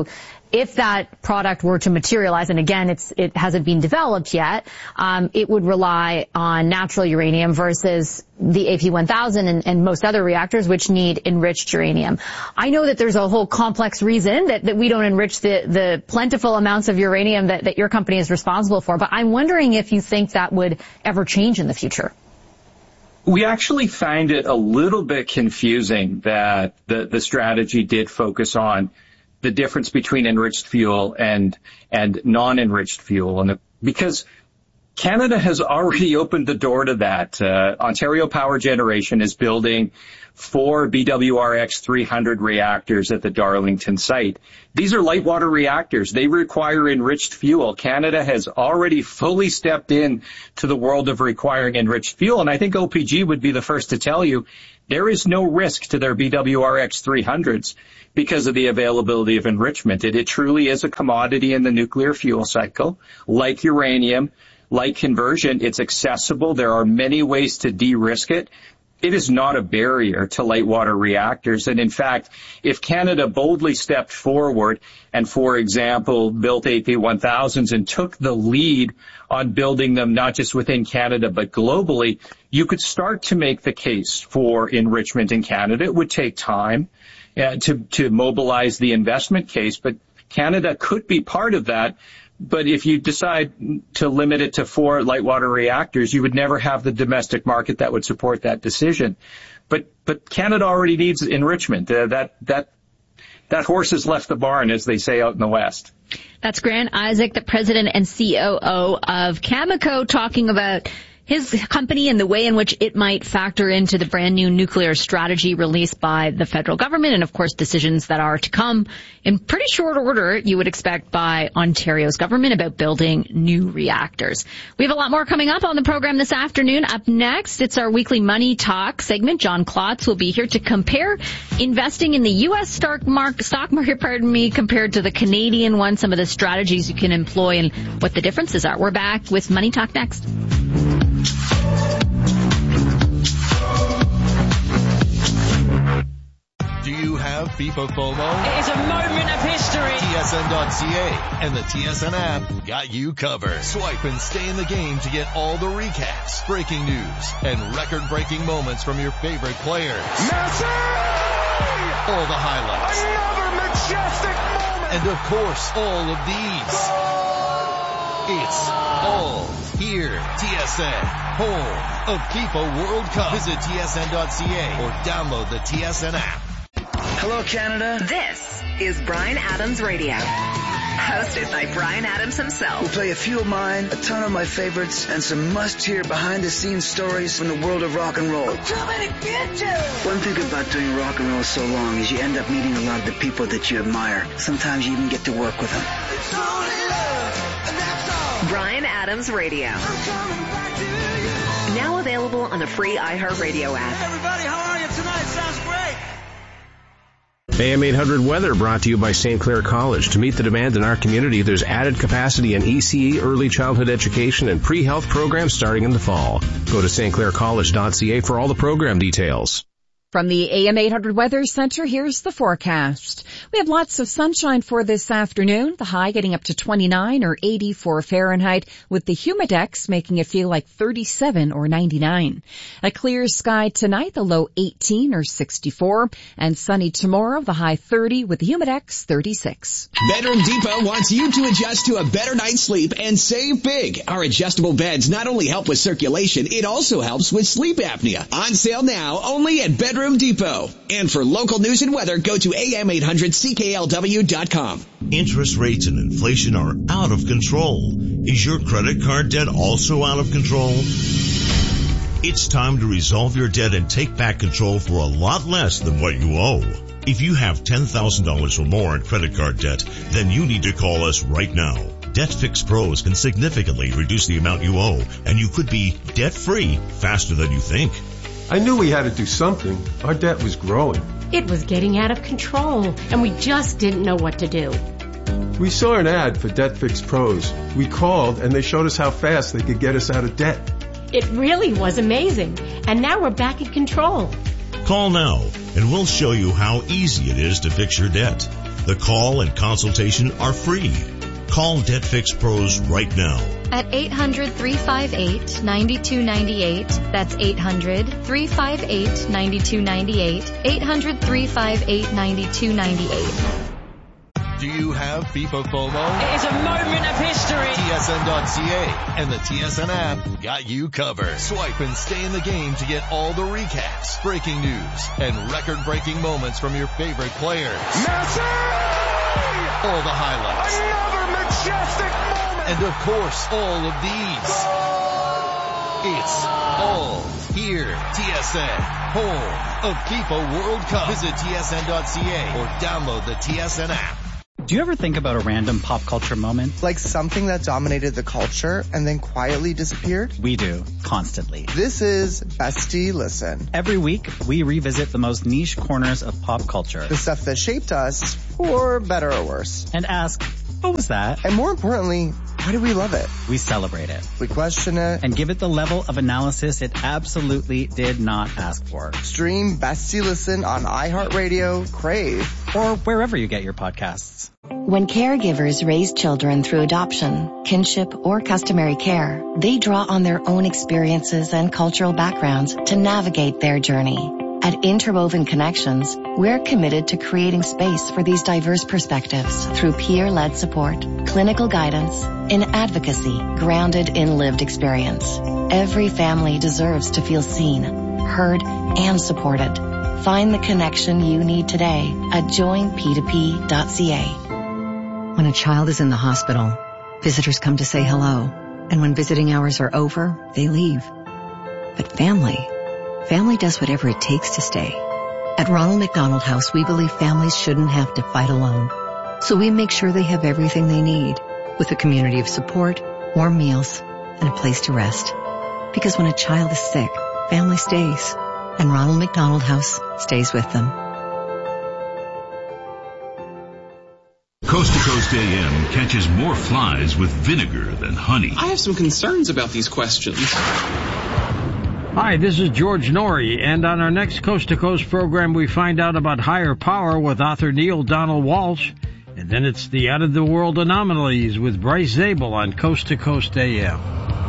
if that product were to materialize, and again, it's, it hasn't been developed yet, um, it would rely on natural uranium versus the A P one thousand and, and most other reactors, which need enriched uranium. I know that there's a whole complex reason that, that we don't enrich the, the plentiful amounts of uranium that, that your company is responsible for, but I'm wondering if you think that would ever change in the future. We actually find it a little bit confusing that the, the strategy did focus on the difference between enriched fuel and and non-enriched fuel, and the, because Canada has already opened the door to that. Uh, Ontario Power Generation is building four B W R X three hundred reactors at the Darlington site. These are light water reactors. They require enriched fuel. Canada has already fully stepped in to the world of requiring enriched fuel, and I think O P G would be the first to tell you there is no risk to their B W R X three hundreds because of the availability of enrichment. It, it truly is a commodity in the nuclear fuel cycle, like uranium. Like conversion, it's accessible. There are many ways to de-risk it. It is not a barrier to light water reactors. And in fact, if Canada boldly stepped forward and, for example, built A P one thousands and took the lead on building them not just within Canada but globally, you could start to make the case for enrichment in Canada. It would take time uh, to, to mobilize the investment case, but Canada could be part of that. But if you decide to limit it to four light water reactors, you would never have the domestic market that would support that decision. But but Canada already needs enrichment. Uh, that that that horse has left the barn, as they say out in the West. That's Grant Isaac, the president and C O O of Cameco, talking about his company and the way in which it might factor into the brand new nuclear strategy released by the federal government, and of course decisions that are to come in pretty short order, you would expect, by Ontario's government about building new reactors. We have a lot more coming up on the program this afternoon. Up next, it's our weekly Money Talk segment. John Klotz will be here to compare investing in the U S stock market, stock market, pardon me, compared to the Canadian one, some of the strategies you can employ and what the differences are. We're back with Money Talk next. Do you have FIFA FOMO? It is a moment of history. T S N dot C A and the T S N app got you covered. Swipe and stay in the game to get all the recaps, breaking news, and record-breaking moments from your favorite players. Messi! All the highlights. Another majestic moment. And of course, all of these. It's all here. T S N, home of FIFA World Cup. Visit T S N dot C A or download the T S N app. Hello, Canada. This is Bryan Adams Radio, hosted by Bryan Adams himself. We'll play a few of mine, a ton of my favorites, and some must-hear behind-the-scenes stories from the world of rock and roll. I'm coming to get you! One thing about doing rock and roll so long is you end up meeting a lot of the people that you admire. Sometimes you even get to work with them. It's only love, and that's all. Bryan Adams Radio. I'm coming back to you. Now available on the free iHeartRadio app. Hey, everybody, how are you tonight? Sounds great. A M eight hundred Weather brought to you by Saint Clair College. To meet the demand in our community, there's added capacity in E C E, early childhood education, and pre-health programs starting in the fall. Go to st clair college dot c a for all the program details. From the A M eight hundred Weather Center, here's the forecast. We have lots of sunshine for this afternoon, the high getting up to twenty-nine or eighty-four Fahrenheit, with the humidex making it feel like thirty-seven or ninety-nine. A clear sky tonight, the low eighteen or sixty-four, and sunny tomorrow, the high thirty, with the humidex thirty-six. Bedroom Depot wants you to adjust to a better night's sleep and save big. Our adjustable beds not only help with circulation, it also helps with sleep apnea. On sale now, only at Bedroom Depot. And for local news and weather, go to A M eight hundred C K L W dot com. Interest rates and inflation are out of control. Is your credit card debt also out of control? It's time to resolve your debt and take back control for a lot less than what you owe. If you have ten thousand dollars or more in credit card debt, then you need to call us right now. Debt Fix Pros can significantly reduce the amount you owe, and you could be debt-free faster than you think. I knew we had to do something. Our debt was growing. It was getting out of control, and we just didn't know what to do. We saw an ad for Debt Fix Pros. We called, and they showed us how fast they could get us out of debt. It really was amazing, and now we're back in control. Call now, and we'll show you how easy it is to fix your debt. The call and consultation are free. Call Debt Fix Pros right now. At eight hundred, three five eight, nine two nine eight. That's eight hundred, three five eight, nine two nine eight. eight hundred, three five eight, nine two nine eight. Do you have FIFA FOMO? It is a moment of history. T S N dot C A and the T S N app got you covered. Swipe and stay in the game to get all the recaps, breaking news, and record-breaking moments from your favorite players. Messi! All the highlights. Another majestic moment. And of course, all of these. It's all here. T S N, home of FIFA World Cup. Visit T S N dot C A or download the T S N app. Do you ever think about a random pop culture moment? Like something that dominated the culture and then quietly disappeared? We do, constantly. This is Bestie Listen. Every week, we revisit the most niche corners of pop culture. The stuff that shaped us, for better or worse. And ask, what was that? And more importantly, why do we love it? We celebrate it. We question it. And give it the level of analysis it absolutely did not ask for. Stream Bestie Listen on iHeartRadio, Crave, or wherever you get your podcasts. When caregivers raise children through adoption, kinship, or customary care, they draw on their own experiences and cultural backgrounds to navigate their journey. At Interwoven Connections, we're committed to creating space for these diverse perspectives through peer-led support, clinical guidance, and advocacy grounded in lived experience. Every family deserves to feel seen, heard, and supported. Find the connection you need today at join p two p dot c a. When a child is in the hospital, visitors come to say hello, and when visiting hours are over, they leave. But family, family does whatever it takes to stay. At Ronald McDonald House, we believe families shouldn't have to fight alone. So we make sure they have everything they need, with a community of support, warm meals, and a place to rest. Because when a child is sick, family stays, and Ronald McDonald House stays with them. Coast to Coast A M catches more flies with vinegar than honey. I have some concerns about these questions. Hi, this is George Norrie, and on our next Coast to Coast program, we find out about higher power with author Neil Donald Walsh, and then it's the Out of the World Anomalies with Bryce Zabel on Coast to Coast A M.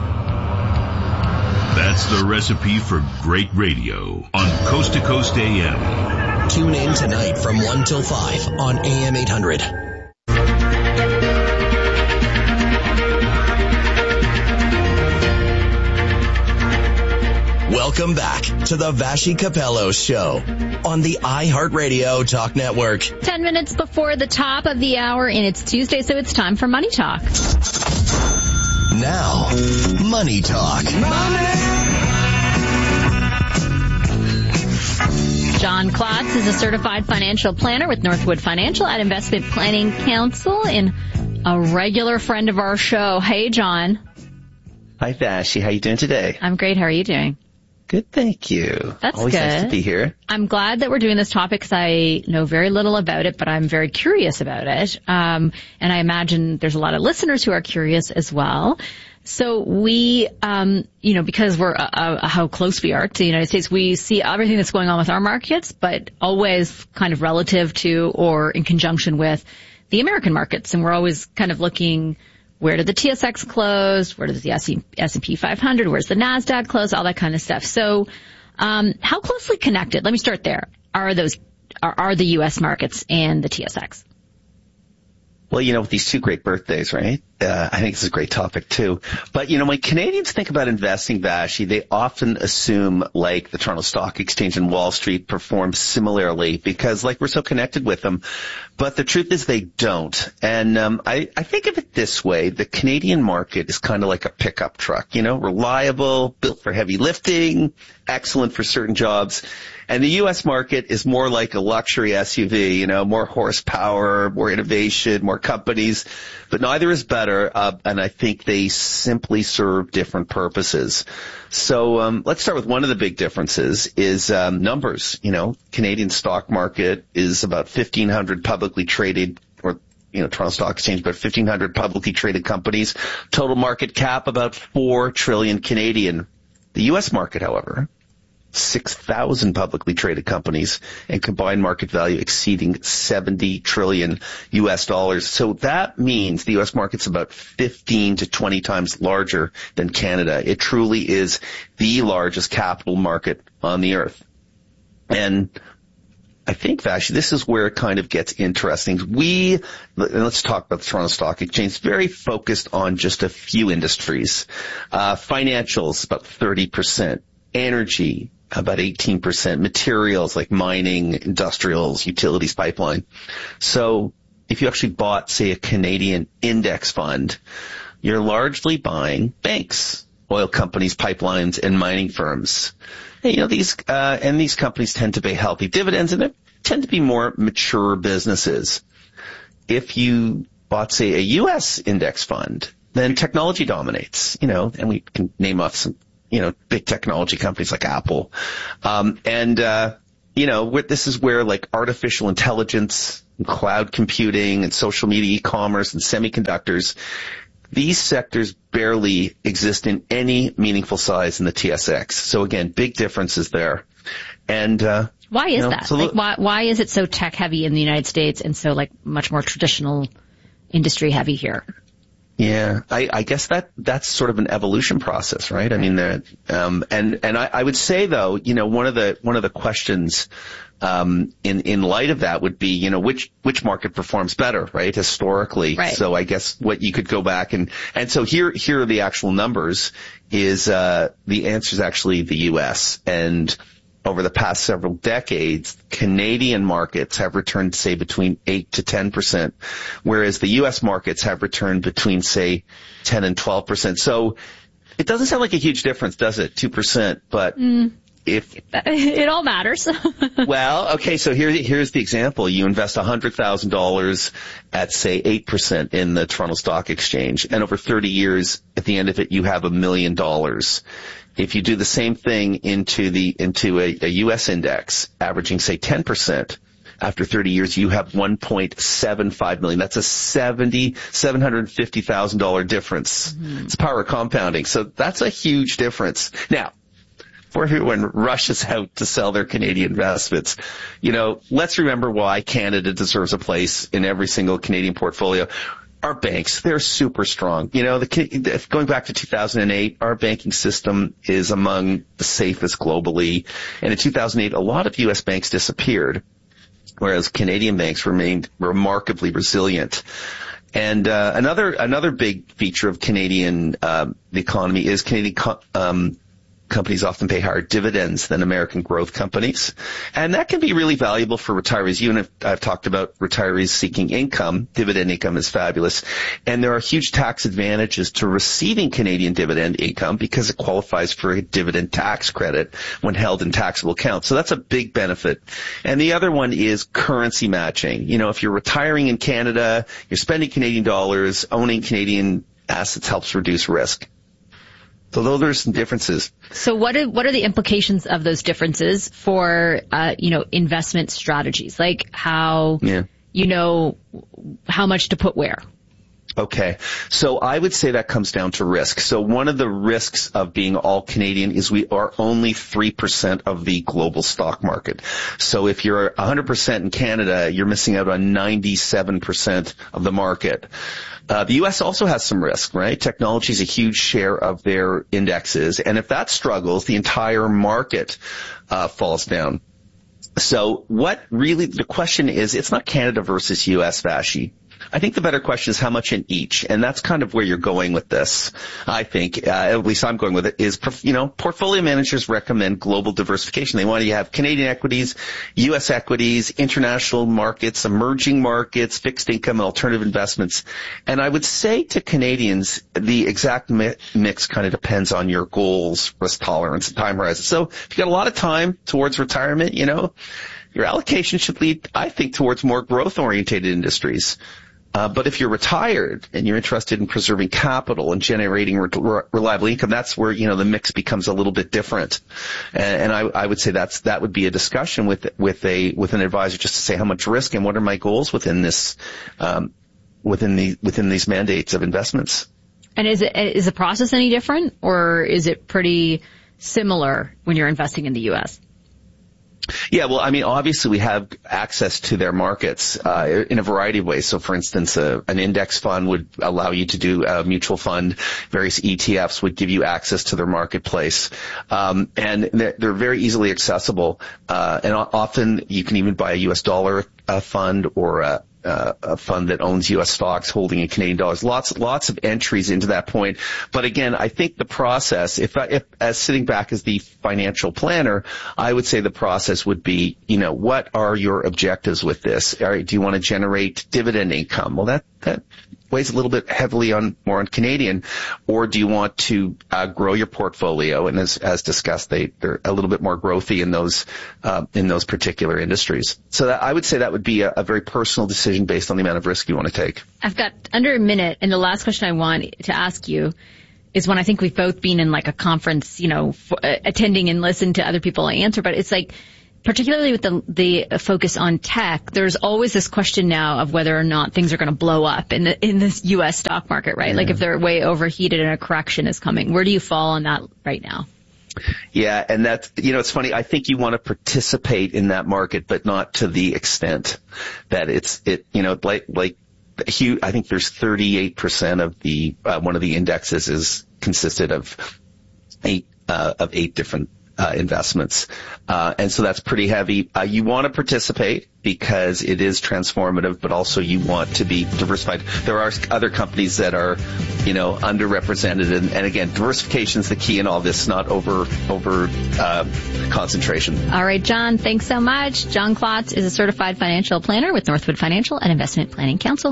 That's the recipe for great radio on Coast to Coast A M. Tune in tonight from one till five on A M eight hundred. Welcome back to the Vashi Capello Show on the iHeartRadio Talk Network. Ten minutes before the top of the hour, and it's Tuesday, so it's time for Money Talk. Now, Money Talk. Money! John Klotz is a certified financial planner with Northwood Financial at Investment Planning Council and a regular friend of our show. Hey, John. Hi, Vashi. How you doing today? I'm great. How are you doing? Good, thank you. That's Always good. Nice to be here. I'm glad that we're doing this topic because I know very little about it, but I'm very curious about it. Um, and I imagine there's a lot of listeners who are curious as well. So we, um, you know, because we're uh, uh, how close we are to the United States, we see everything that's going on with our markets, but always kind of relative to or in conjunction with the American markets. And we're always kind of looking, where did the T S X close? Where does the S and P five hundred? Where's the NASDAQ close? All that kind of stuff. So, um, how closely connected? Let me start there. Are those, are, are the U S markets and the T S X? Well, you know, with these two great birthdays, right? Uh, I think this is a great topic too. But, you know, when Canadians think about investing, Vashi, they often assume like the Toronto Stock Exchange and Wall Street perform similarly because like we're so connected with them. But the truth is they don't. And, um, I, I think of it this way. The Canadian market is kind of like a pickup truck, you know, reliable, built for heavy lifting, excellent for certain jobs. And the U S market is more like a luxury S U V, you know, more horsepower, more innovation, more companies, but neither is better. Uh, and I think they simply serve different purposes. So, um, let's start with one of the big differences is, um, numbers. You know, Canadian stock market is about fifteen hundred publicly traded or you know, Toronto Stock Exchange, about fifteen hundred publicly traded companies. Total market cap about four trillion Canadian. The U S market, however, six thousand publicly traded companies and combined market value exceeding seventy trillion U S dollars. So that means the U S market's about fifteen to twenty times larger than Canada. It truly is the largest capital market on the earth. And I think, Vashi, this is where it kind of gets interesting. We, and let's talk about the Toronto Stock Exchange, very focused on just a few industries. Uh, financials, about thirty percent. Energy, about eighteen percent. Materials like mining, industrials, utilities, pipeline. So if you actually bought, say, a Canadian index fund, you're largely buying banks, oil companies, pipelines, and mining firms. And, you know, these, uh, and these companies tend to pay healthy dividends, and they tend to be more mature businesses. If you bought, say, a U S index fund, then technology dominates, you know, and we can name off some, you know, big technology companies like Apple. Um, and, uh, you know, this is where like artificial intelligence and cloud computing and social media, e-commerce and semiconductors, these sectors barely exist in any meaningful size in the T S X. So again, big differences there. And, uh, why is you know, that? so like, why, why is it so tech heavy in the United States and so like much more traditional industry heavy here? Yeah, I, I guess that that's sort of an evolution process, right? I mean, the, um, and and I, I would say though, you know, one of the one of the questions um, in in light of that would be, you know, which which market performs better, right? Historically, right. So I guess what you could go back and and so here here are the actual numbers. Is uh, the answer is actually the U S and over the past several decades, Canadian markets have returned, say, between eight to ten percent, whereas the U S markets have returned between, say, ten and twelve percent. So it doesn't sound like a huge difference, does it? two percent, but mm. if it all matters. Well, okay, so here, here's the example. You invest one hundred thousand dollars at, say, eight percent in the Toronto Stock Exchange, and over thirty years, at the end of it, you have a million dollars. If you do the same thing into the into a, a U S index, averaging, say, ten percent, after thirty years, you have one point seven five million. That's a seventy, seven hundred fifty thousand dollars difference. Mm-hmm. It's the power of compounding. So that's a huge difference. Now, for everyone rushes out to sell their Canadian investments, you know, let's remember why Canada deserves a place in every single Canadian portfolio. Our banks, they're super strong. You know, the, going back to two thousand eight, our banking system is among the safest globally. And in two thousand eight, a lot of U S banks disappeared, whereas Canadian banks remained remarkably resilient. And uh, another another big feature of Canadian uh, the economy is Canadian co- um, companies often pay higher dividends than American growth companies. And that can be really valuable for retirees. You and I've, I've talked about retirees seeking income. Dividend income is fabulous. And there are huge tax advantages to receiving Canadian dividend income because it qualifies for a dividend tax credit when held in taxable accounts. So that's a big benefit. And the other one is currency matching. You know, if you're retiring in Canada, you're spending Canadian dollars, owning Canadian assets helps reduce risk. So though there's some differences. So what are, what are the implications of those differences for, uh, you know, investment strategies? Like how, yeah. you know, how much to put where? Okay. So I would say that comes down to risk. So one of the risks of being all Canadian is we are only three percent of the global stock market. So if you're one hundred percent in Canada, you're missing out on ninety-seven percent of the market. Uh, the U S also has some risk, right? Technology is a huge share of their indexes. And if that struggles, the entire market uh, falls down. So what really, the question is, it's not Canada versus U S, Vashi. I think the better question is how much in each, and that's kind of where you're going with this. I think, uh, at least I'm going with it, is, you know, portfolio managers recommend global diversification. They want you to have Canadian equities, U S equities, international markets, emerging markets, fixed income, and alternative investments. And I would say to Canadians, the exact mi- mix kind of depends on your goals, risk tolerance, and time horizon. So if you got a lot of time towards retirement, you know, your allocation should lead, I think, towards more growth-oriented industries. Uh, but if you're retired and you're interested in preserving capital and generating re- re- reliable income, that's where, you know, the mix becomes a little bit different. And, and I, I would say that's, that would be a discussion with, with a, with an advisor just to say how much risk and what are my goals within this, um, within the, within these mandates of investments. And is it, is the process any different, or is it pretty similar when you're investing in the U S? Yeah, well, I mean, obviously we have access to their markets uh, in a variety of ways. So, for instance, a, an index fund would allow you to do a mutual fund. Various E T Fs would give you access to their marketplace, um, and they're, they're very easily accessible. Uh, and often you can even buy a U S dollar uh, fund or a Uh, a fund that owns U S stocks holding in Canadian dollars. Lots, lots of entries into that point. But again, I think the process, if, I, if as sitting back as the financial planner, I would say the process would be, you know, what are your objectives with this? All right, do you want to generate dividend income? Well, that, that weighs a little bit heavily on, more on Canadian, or do you want to uh, grow your portfolio? And as, as discussed, they, they're a little bit more growthy in those, uh, in those particular industries. So that, I would say that would be a, a very personal decision based on the amount of risk you want to take. I've got under a minute, and the last question I want to ask you is one I think we've both been in like a conference, you know, f- uh, attending and listened to other people answer, but it's like, particularly with the, the focus on tech, there's always this question now of whether or not things are going to blow up in the, in this U S stock market, right? Yeah. Like if they're way overheated and a correction is coming. Where do you fall on that right now? Yeah, and that's, you know, it's funny. I think you want to participate in that market, but not to the extent that it's, it, you know, like, like, huge, I think there's thirty-eight percent of the, uh, one of the indexes is consisted of eight, uh, of eight different Uh, investments. Uh, and so that's pretty heavy. Uh, you want to participate because it is transformative, but also you want to be diversified. There are other companies that are, you know, underrepresented. And, and again, diversification is the key in all this, not over, over, uh, concentration. All right, John, thanks so much. John Klotz is a certified financial planner with Northwood Financial and Investment Planning Council.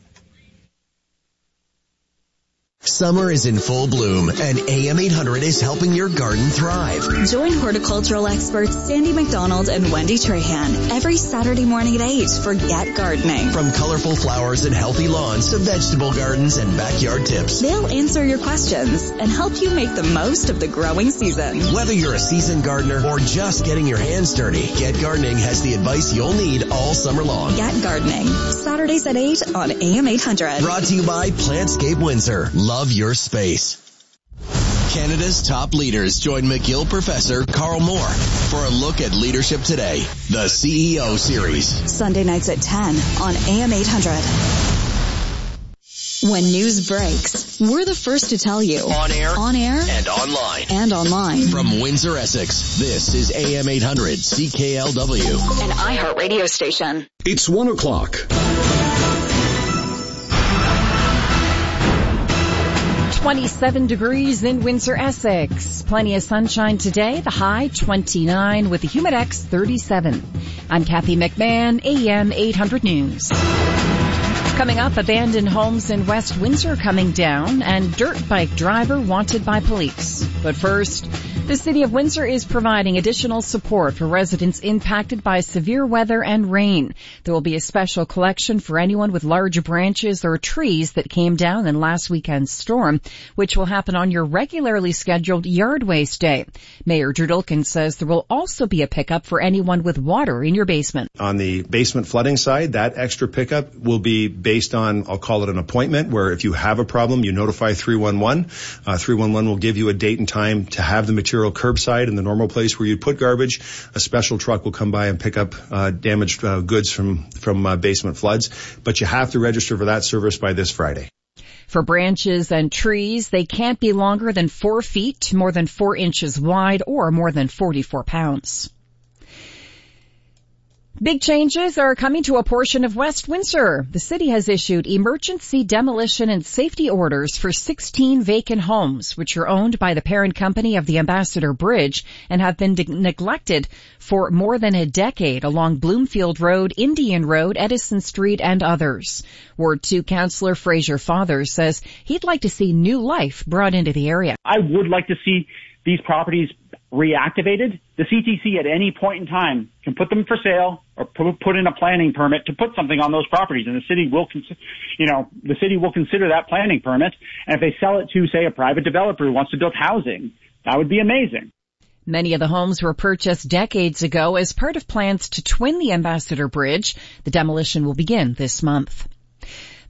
Summer is in full bloom, and A M eight hundred is helping your garden thrive. Join horticultural experts Sandy McDonald and Wendy Trahan every Saturday morning at eight for Get Gardening. From colorful flowers and healthy lawns to vegetable gardens and backyard tips. They'll answer your questions and help you make the most of the growing season. Whether you're a seasoned gardener or just getting your hands dirty, Get Gardening has the advice you'll need all summer long. Get Gardening, Saturdays at eight on A M eight hundred. Brought to you by Plantscape Windsor. Love your space. Canada's top leaders join McGill professor Carl Moore for a look at leadership today, the C E O series. Sunday nights at ten on A M eight hundred. When news breaks, we're the first to tell you. On air, on air, and online. And online. From Windsor, Essex, this is A M eight hundred C K L W. An iHeart radio station. It's one o'clock. twenty-seven degrees in Windsor, Essex. Plenty of sunshine today. The high twenty-nine with the Humidex thirty-seven. I'm Kathy McMahon, A M eight hundred News. Coming up, abandoned homes in West Windsor coming down and dirt bike driver wanted by police. But first, the City of Windsor is providing additional support for residents impacted by severe weather and rain. There will be a special collection for anyone with large branches or trees that came down in last weekend's storm, which will happen on your regularly scheduled yard waste day. Mayor Drew Dulkin says there will also be a pickup for anyone with water in your basement. On the basement flooding side, that extra pickup will be based on, I'll call it an appointment, where if you have a problem, you notify three one one. Uh, three one one will give you a date and time to have the material curbside in the normal place where you put garbage. A special truck will come by and pick up uh, damaged uh, goods from, from uh, basement floods. But you have to register for that service by this Friday. For branches and trees, they can't be longer than four feet, more than four inches wide, or more than forty-four pounds. Big changes are coming to a portion of West Windsor. The city has issued emergency demolition and safety orders for sixteen vacant homes, which are owned by the parent company of the Ambassador Bridge and have been de- neglected for more than a decade along Bloomfield Road, Indian Road, Edison Street, and others. Ward two Councillor Fraser Fathers says he'd like to see new life brought into the area. I would like to see these properties reactivated. The C T C at any point in time can put them for sale or put in a planning permit to put something on those properties, and the city will, you know, the city will consider that planning permit. And if they sell it to, say, a private developer who wants to build housing, that would be amazing. Many of the homes were purchased decades ago as part of plans to twin the Ambassador Bridge. The demolition will begin this month.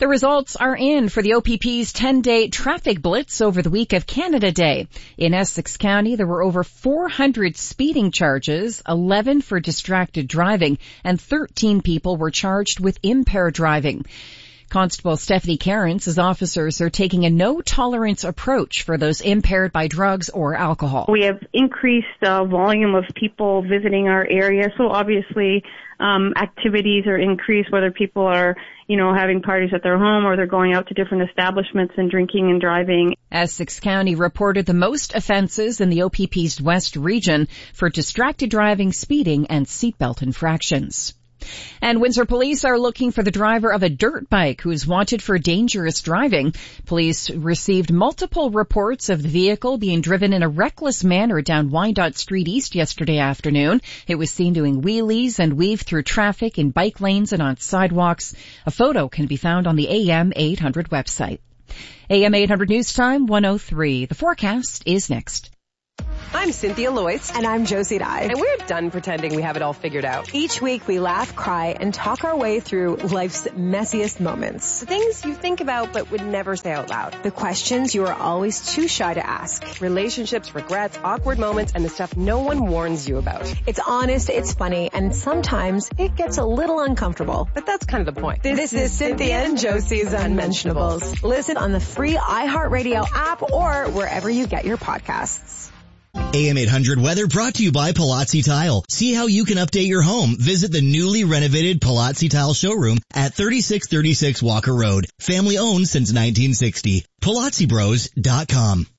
The results are in for the O P P's ten-day traffic blitz over the week of Canada Day. In Essex County, there were over four hundred speeding charges, eleven for distracted driving, and thirteen people were charged with impaired driving. Constable Stephanie Cairns says officers are taking a no-tolerance approach for those impaired by drugs or alcohol. We have increased uh, volume of people visiting our area, so obviously um, activities are increased, whether people are, you know, having parties at their home or they're going out to different establishments and drinking and driving. Essex County reported the most offenses in the O P P's West region for distracted driving, speeding, and seatbelt infractions. And Windsor police are looking for the driver of a dirt bike who is wanted for dangerous driving. Police received multiple reports of the vehicle being driven in a reckless manner down Wyandotte Street East yesterday afternoon. It was seen doing wheelies and weave through traffic in bike lanes and on sidewalks. A photo can be found on the A M eight hundred website. A M eight hundred News Time, one oh three. The forecast is next. I'm Cynthia Loyce. And I'm Josie Dye. And we're done pretending we have it all figured out. Each week we laugh, cry, and talk our way through life's messiest moments. The things you think about but would never say out loud. The questions you are always too shy to ask. Relationships, regrets, awkward moments, and the stuff no one warns you about. It's honest, it's funny, and sometimes it gets a little uncomfortable. But that's kind of the point. This, this is Cynthia and Josie's Unmentionables. Listen on the free iHeartRadio app or wherever you get your podcasts. A M eight hundred weather brought to you by Palazzi Tile. See how you can update your home. Visit the newly renovated Palazzi Tile showroom at thirty-six thirty-six Walker Road. Family owned since nineteen sixty. Palazzi Bros dot com.